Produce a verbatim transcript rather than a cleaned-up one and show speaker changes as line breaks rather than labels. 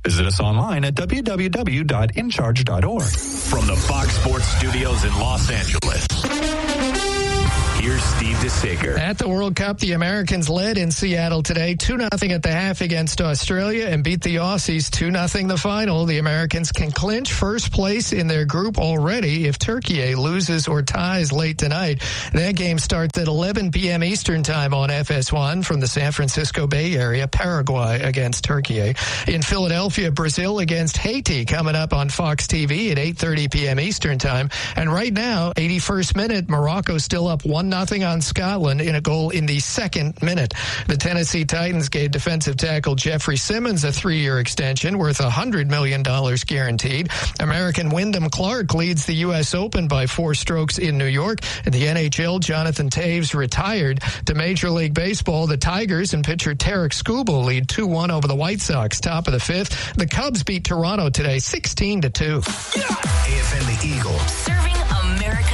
Visit us online at w w w dot in charge dot org.
From the Fox Sports Studios in Los Angeles, here's Steve DeSager.
At the World Cup, the Americans led in Seattle today two nothing at the half against Australia and beat the Aussies two nothing the final. The Americans can clinch first place in their group already if Turkey loses or ties late tonight. That game starts at eleven p.m. Eastern time on F S one from the San Francisco Bay Area. Paraguay against Turkey. In Philadelphia, Brazil against Haiti coming up on Fox T V at eight thirty p.m. Eastern time. And right now, eighty-first minute, Morocco still up one nothing on Scotland in a goal in the second minute. The Tennessee Titans gave defensive tackle Jeffrey Simmons a three-year extension worth one hundred million dollars guaranteed. American Wyndham Clark leads the U S Open by four strokes in New York. In the N H L, Jonathan Taves retired. To Major League Baseball, the Tigers and pitcher Tarek Skubal lead two one over the White Sox. Top of the fifth, the Cubs beat Toronto today sixteen to two.
A F N The Eagle.
Serving America.